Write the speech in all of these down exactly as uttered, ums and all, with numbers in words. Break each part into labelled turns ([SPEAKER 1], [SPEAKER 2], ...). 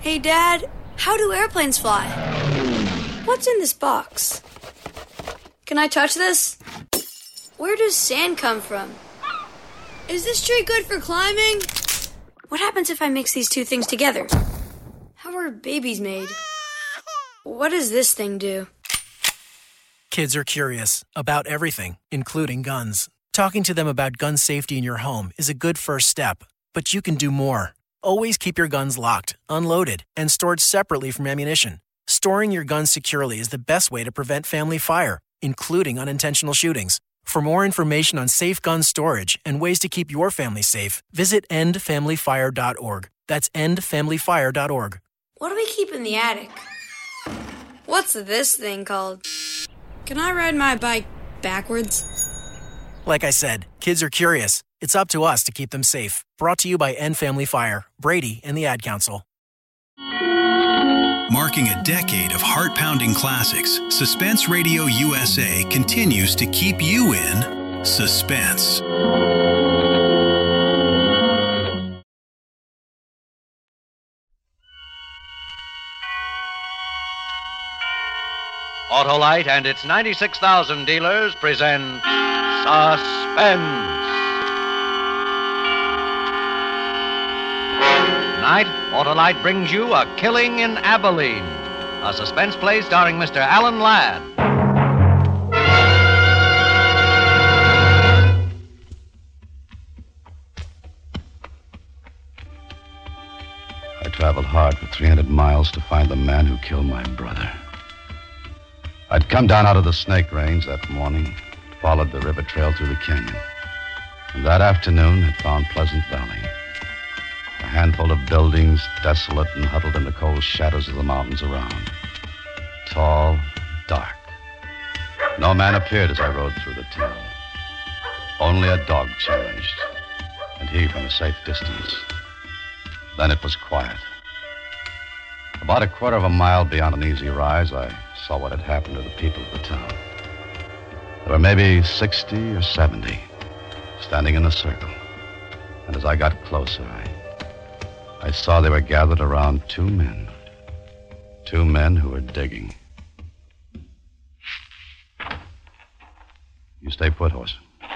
[SPEAKER 1] Hey, Dad, how do airplanes fly? What's in this box? Can I touch this? Where does sand come from? Is this tree good for climbing? What happens if I mix these two things together? How are babies made? What does this thing do?
[SPEAKER 2] Kids are curious about everything, including guns. Talking to them about gun safety in your home is a good first step, but you can do more. Always keep your guns locked, unloaded, and stored separately from ammunition. Storing your guns securely is the best way to prevent family fire, including unintentional shootings. For more information on safe gun storage and ways to keep your family safe, visit end family fire dot org. That's end family fire dot org.
[SPEAKER 1] What do we keep in the attic? What's this thing called? Can I ride my bike backwards?
[SPEAKER 2] Like I said, kids are curious. It's up to us to keep them safe. Brought to you by End Family Fire, Brady, and the Ad Council.
[SPEAKER 3] Marking a decade of heart-pounding classics, Suspense Radio U S A continues to keep you in suspense.
[SPEAKER 4] Autolite and its ninety-six thousand dealers present Suspense. Tonight, Autolite brings you A Killing in Abilene, a suspense play starring Mister Alan Ladd.
[SPEAKER 5] I traveled hard for three hundred miles to find the man who killed my brother. I'd come down out of the Snake Range that morning, followed the river trail through the canyon, and that afternoon had found Pleasant Valley. A handful of buildings, desolate and huddled in the cold shadows of the mountains around. Tall, dark. No man appeared as I rode through the town. Only a dog challenged, and he from a safe distance. Then it was quiet. About a quarter of a mile beyond an easy rise, I saw what had happened to the people of the town. There were maybe sixty or seventy, standing in a circle. And as I got closer, I... I saw they were gathered around two men. Two men who were digging. You stay put, horse.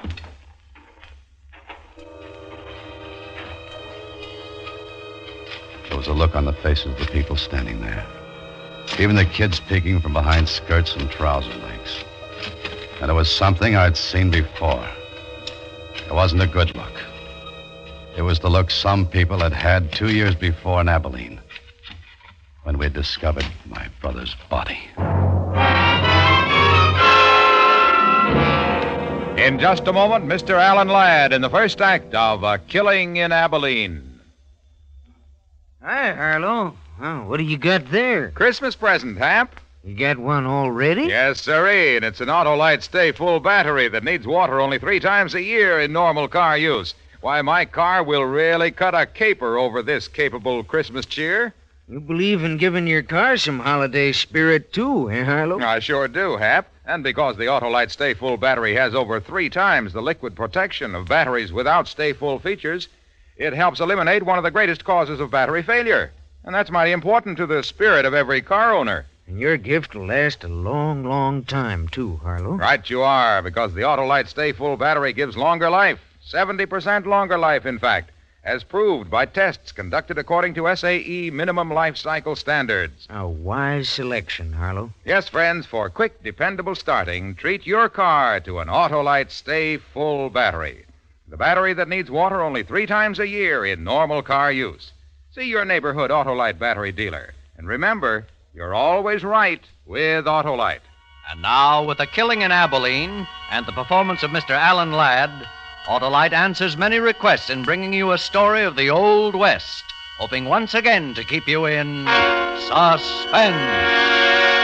[SPEAKER 5] There was a look on the faces of the people standing there. Even the kids peeking from behind skirts and trouser legs. And it was something I'd seen before. It wasn't a good look. It was the look some people had had two years before in Abilene, when we discovered my brother's body.
[SPEAKER 6] In just a moment, Mister Alan Ladd in the first act of A Killing in Abilene.
[SPEAKER 7] Hi, Harlow. Oh, what do you got there?
[SPEAKER 6] Christmas present, Hap.
[SPEAKER 7] You got one already?
[SPEAKER 6] Yes, sirree, and it's an Autolite Stay Full battery that needs water only three times a year in normal car use. Why, my car will really cut a caper over this capable Christmas cheer.
[SPEAKER 7] You believe in giving your car some holiday spirit, too, eh, Harlow?
[SPEAKER 6] I sure do, Hap. And because the Autolite Stay Full battery has over three times the liquid protection of batteries without Stay Full features, it helps eliminate one of the greatest causes of battery failure. And that's mighty important to the spirit of every car owner.
[SPEAKER 7] And your gift will last a long, long time, too, Harlow.
[SPEAKER 6] Right you are, because the Autolite Stay Full battery gives longer life. seventy percent longer life, in fact, as proved by tests conducted according to S A E minimum life cycle standards.
[SPEAKER 7] A wise selection, Harlow.
[SPEAKER 6] Yes, friends, for quick, dependable starting, treat your car to an Autolite Stay Full battery. The battery that needs water only three times a year in normal car use. See your neighborhood Autolite battery dealer. And remember, you're always right with Autolite.
[SPEAKER 4] And now, with A Killing in Abilene and the performance of Mister Alan Ladd, Autolite answers many requests in bringing you a story of the Old West, hoping once again to keep you in suspense.